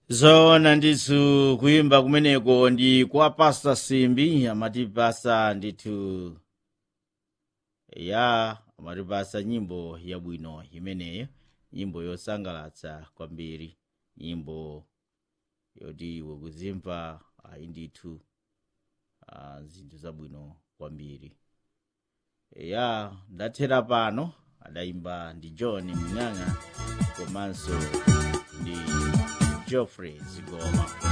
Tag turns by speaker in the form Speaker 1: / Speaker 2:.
Speaker 1: Zona ndithu kuimba kumeneko ndi kwa Pastor Simbi amatipasa ndithu amatipasa nyimbo yabwino imeneyo, nyimbo yosangalatsa kwambiri, nyimbo yoti iwe kuzimva ndithu zinthu zabwino kwambiri. Ndathera pano adayimba ndi John Mng'ang'a komanso ndi Geoffrey Zigoma.